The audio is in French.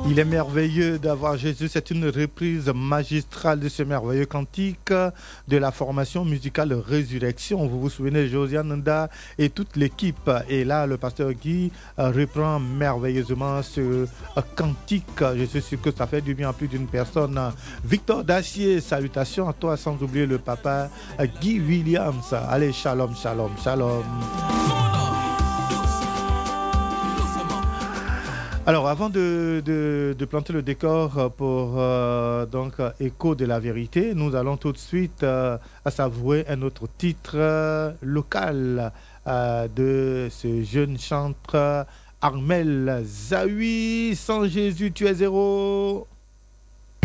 Il est merveilleux d'avoir Jésus. C'est une reprise magistrale de ce merveilleux cantique de la formation musicale Résurrection. Vous vous souvenez, Josiane Nda et toute l'équipe. Et là, le pasteur Guy reprend merveilleusement ce cantique. Je suis sûr que ça fait du bien à plus d'une personne. Victor Dacier, salutations à toi, sans oublier le papa Guy Williams. Allez, shalom, shalom, shalom. Alors, avant de planter le décor pour donc Écho de la vérité, nous allons tout de suite s'avouer un autre titre local de ce jeune chanteur Armel Zawi. Sans Jésus, tu es zéro.